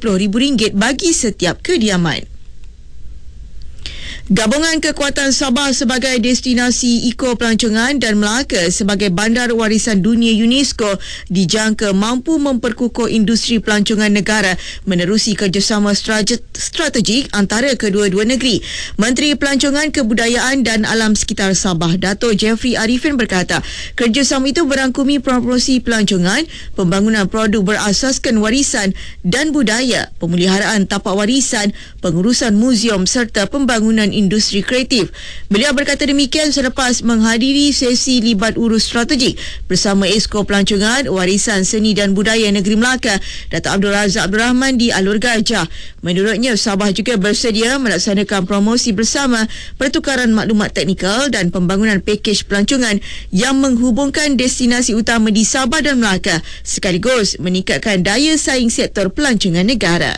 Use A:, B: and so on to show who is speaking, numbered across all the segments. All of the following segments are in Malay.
A: RM10,000 bagi setiap kediaman. Gabungan kekuatan Sabah sebagai destinasi eco-pelancongan dan Melaka sebagai bandar warisan dunia UNESCO dijangka mampu memperkukuh industri pelancongan negara menerusi kerjasama strategik antara kedua-dua negeri. Menteri Pelancongan, Kebudayaan dan Alam Sekitar Sabah, Dato' Jeffrey Arifin berkata, kerjasama itu berangkumi promosi pelancongan, pembangunan produk berasaskan warisan dan budaya, pemeliharaan tapak warisan, pengurusan muzium serta pembangunan industri kreatif. Beliau berkata demikian selepas menghadiri sesi libat urus strategik bersama Esko Pelancongan, Warisan Seni dan Budaya Negeri Melaka, Dato' Abdul Razak Abdul Rahman di Alur Gajah. Menurutnya, Sabah juga bersedia melaksanakan promosi bersama, pertukaran maklumat teknikal dan pembangunan pakej pelancongan yang menghubungkan destinasi utama di Sabah dan Melaka sekaligus meningkatkan daya saing sektor pelancongan negara.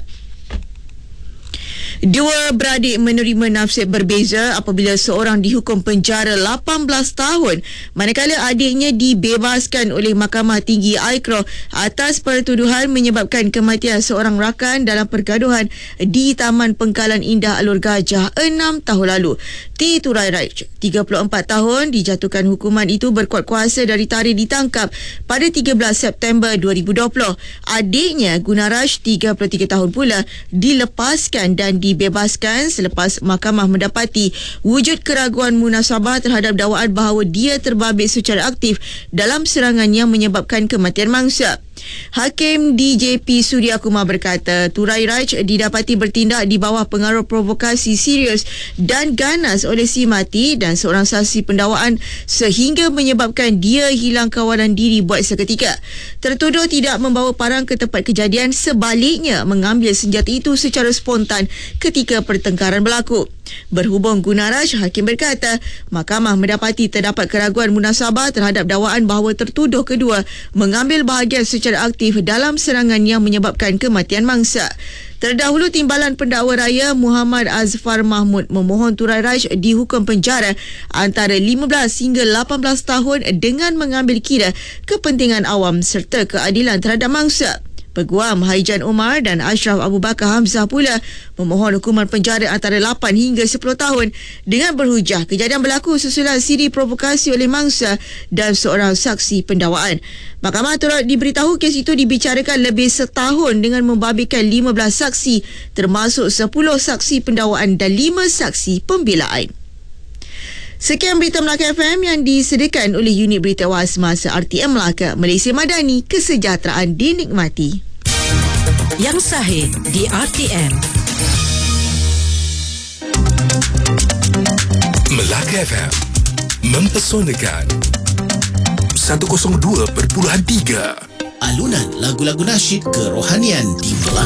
A: Dua beradik menerima nasihat berbeza apabila seorang dihukum penjara 18 tahun manakala adiknya dibebaskan oleh Mahkamah Tinggi Aikro atas pertuduhan menyebabkan kematian seorang rakan dalam pergaduhan di Taman Pengkalan Indah Alur Gajah 6 tahun lalu. T. Turai Raj, 34 tahun, dijatuhkan hukuman itu berkuat kuasa dari tarikh ditangkap pada 13 September 2020. Adiknya, Gunaraj, 33 tahun pula, dilepaskan dan dibebaskan selepas mahkamah mendapati wujud keraguan munasabah terhadap dakwaan bahawa dia terbabit secara aktif dalam serangan yang menyebabkan kematian mangsa. Hakim DJP Surya Kumar berkata, Turai Raj didapati bertindak di bawah pengaruh provokasi serius dan ganas oleh si mati dan seorang saksi pendakwaan sehingga menyebabkan dia hilang kawalan diri buat seketika. Tertuduh tidak membawa parang ke tempat kejadian, sebaliknya mengambil senjata itu secara spontan ketika pertengkaran berlaku. Berhubung Gunaraj, hakim berkata, mahkamah mendapati terdapat keraguan munasabah terhadap dakwaan bahawa tertuduh kedua mengambil bahagian secara aktif dalam serangan yang menyebabkan kematian mangsa. Terdahulu, Timbalan Pendakwa Raya Muhammad Azfar Mahmud memohon Turai Raj dihukum penjara antara 15 hingga 18 tahun dengan mengambil kira kepentingan awam serta keadilan terhadap mangsa. Peguam Haijan Omar dan Ashraf Abu Bakar Hamzah pula memohon hukuman penjara antara 8 hingga 10 tahun dengan berhujah kejadian berlaku susulan siri provokasi oleh mangsa dan seorang saksi pendakwaan. Mahkamah turut diberitahu kes itu dibicarakan lebih setahun dengan membabitkan 15 saksi termasuk 10 saksi pendakwaan dan 5 saksi pembelaan. Sekian berita Melaka FM yang disediakan oleh unit berita awal semasa RTM Melaka, Malaysia Madani, kesejahteraan dinikmati.
B: Yang sahih di RTM.
C: Melaka FM mempesonakan 102.3.
D: Alunan lagu-lagu nasyid kerohanian di Melaka.